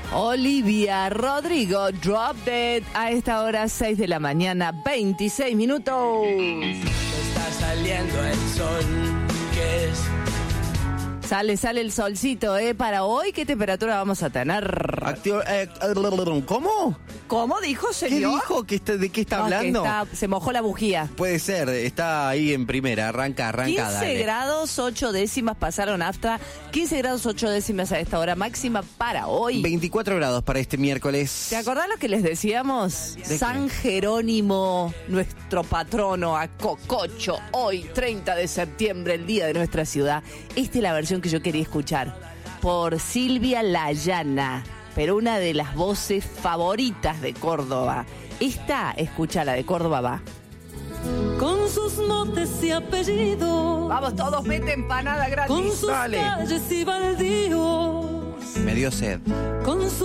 Olivia Rodrigo, Drop Dead, a esta hora 6 de la mañana, 26 minutos. Está saliendo el sol, que es... Sale el solcito, para hoy, ¿qué temperatura vamos a tener? ¿Cómo? ¿Cómo dijo, ¿Qué señor? dijo? ¿De qué está hablando? Se mojó la bujía. Puede ser, está ahí en primera, arranca, 15 dale. grados 8 décimas pasaron hasta 15 grados 8 décimas a esta hora máxima para hoy. 24 grados para este miércoles. ¿Te acordás lo que les decíamos? San Jerónimo, nuestro patrono, a Cococho, hoy 30 de septiembre, el día de nuestra ciudad. Esta es la versión que yo quería escuchar por Silvia Layana, pero una de las voces favoritas de Córdoba. Esta, escúchala, de Córdoba va. Con sus motes y apellidos. Vamos todos, mete empanada gratis. Con sus Dale. calles y baldíos. Me dio sed. Con su